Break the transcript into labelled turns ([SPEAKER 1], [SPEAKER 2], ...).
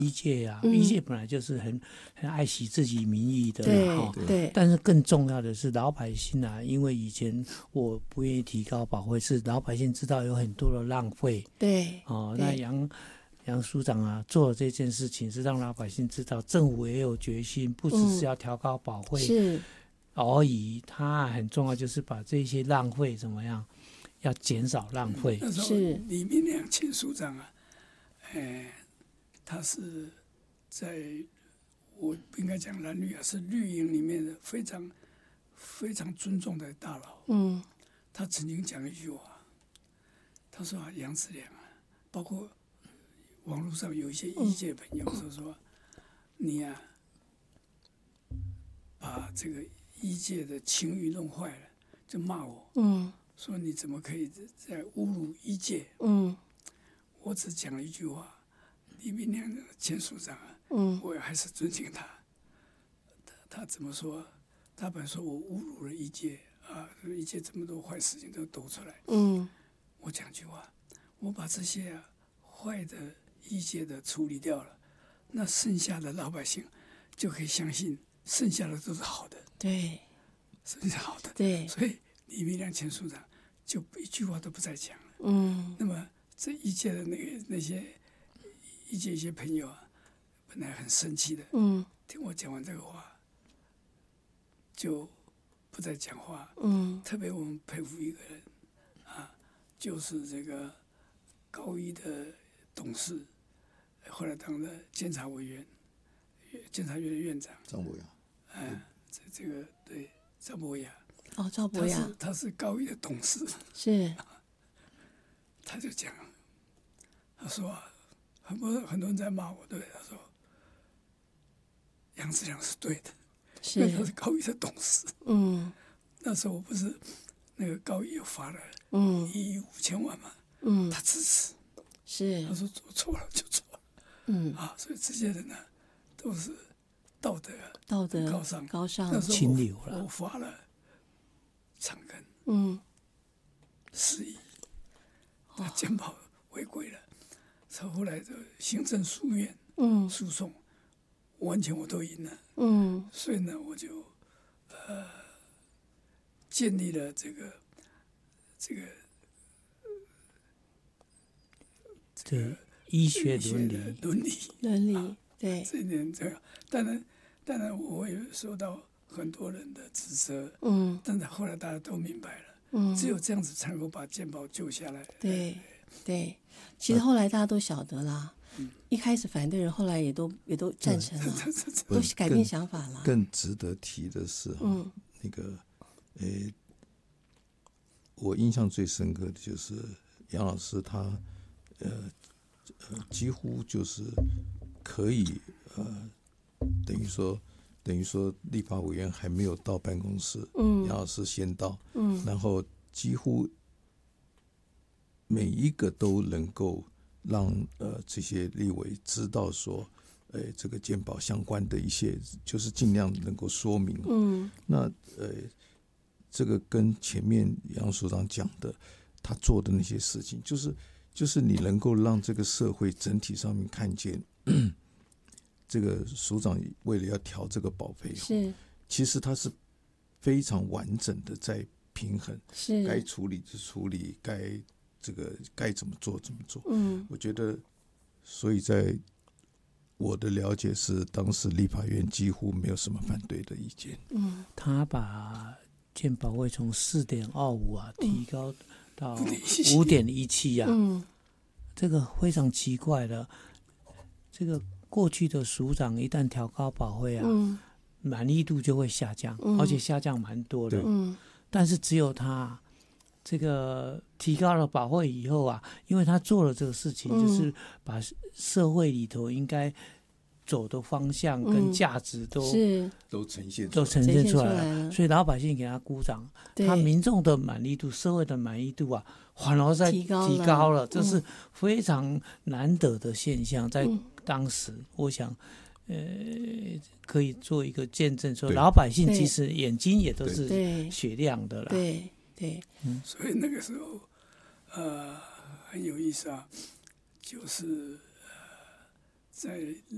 [SPEAKER 1] 医界啊，医界本来就是很爱惜自己民意的啦，
[SPEAKER 2] 对。
[SPEAKER 1] 但是更重要的是老百姓啊，因为以前我不愿意提高保费，是老百姓知道有很多的浪费。
[SPEAKER 2] 对，
[SPEAKER 1] 那杨署长啊做了这件事情，是让老百姓知道政府也有决心，不只是要调高保费
[SPEAKER 2] 是
[SPEAKER 1] 而已，它很重要，就是把这些浪费怎么样，要减少浪费。
[SPEAKER 3] 那时候李明亮前署长啊，他是在我不应该讲蓝绿啊，是绿营里面的非常非常尊重的大佬。他曾经讲一句话，他说啊，杨志良啊，包括网络上有一些医界朋友说你啊，把这个医界的情谊弄坏了，就骂我。说你怎么可以在侮辱医界？我只讲了一句话，李明亮的前署长啊，我还是尊敬他。他怎么说？他本说我侮辱了医界啊，医界这么多坏事情都抖出来。我讲句话，我把这些坏的医界的处理掉了，那剩下的老百姓就可以相信，剩下的都是好的。
[SPEAKER 2] 对，
[SPEAKER 3] 剩下好的。
[SPEAKER 2] 对，
[SPEAKER 3] 所以李明亮前署长就一句话都不再讲了。那么这一届的那些一届一些朋友啊，本来很生气的，听我讲完这个话，就不再讲话。特别我们佩服一个人啊，就是这个高一的董事，后来当了监察委员、监察院的院长
[SPEAKER 4] 张博雅。
[SPEAKER 3] 这个对张博雅。
[SPEAKER 2] 赵博雅，
[SPEAKER 3] 他是高一的董事。
[SPEAKER 2] 是。
[SPEAKER 3] 他就讲，他说很多人在骂我，对，他说杨志良是对的，因为他是高一的董事。那时候我不是那个高一又发了1亿5千万嘛，他支持，是他说做错了就错了。所以这些人呢，都是道德高尚，那时候我发了长庚4亿。他健保违规了，后来的行政诉愿诉讼，完全我都赢了。所以呢，我就建立了这个
[SPEAKER 1] 医学伦
[SPEAKER 2] 理，对，
[SPEAKER 3] 这一点这样。当然我也受到很多人的指责，但是后来大家都明白了。只有这样子才能够把健保救下来。
[SPEAKER 2] 对，其实后来大家都晓得啦。一开始反对人，后来也都赞成了，都改变想法了。
[SPEAKER 4] 更值得提的是，那个，我印象最深刻的就是杨老师他，几乎就是可以等于说立法委员还没有到办公室，杨老师先到，然后几乎每一个都能够让这些立委知道说，这个健保相关的一些，就是尽量能够说明。那这个跟前面杨署长讲的，他做的那些事情，就是你能够让这个社会整体上面看见。这个署长为了要调这个保费，其实他是非常完整的在平衡，该处理就处理，该怎么做怎么做。我觉得，所以在我的了解是，当时立法院几乎没有什么反对的意见。
[SPEAKER 1] 他把健保费从4.25提高到5.17这个非常奇怪的，这个。过去的署长一旦调高保费满意度就会下降，而且下降蛮多的。但是只有他这个提高了保费以后因为他做了这个事情，就是把社会里头应该走的方向跟价值
[SPEAKER 4] 都呈现
[SPEAKER 1] 出来了，所以老百姓给他鼓掌，他民众的满意度、社会的满意度反而在提高了，这是非常难得的现象。在当时，我想，可以做一个见证，说老百姓其实眼睛也都是雪亮的了。
[SPEAKER 2] 对，
[SPEAKER 3] 所以那个时候，很有意思就是在